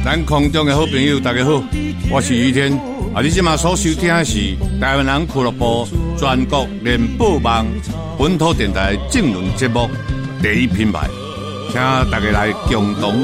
咱空中的好朋友，大家好，我是于天。你即马所收听的是台湾人俱乐部全国联播网本土电台政论节目第一品牌，请大家来共同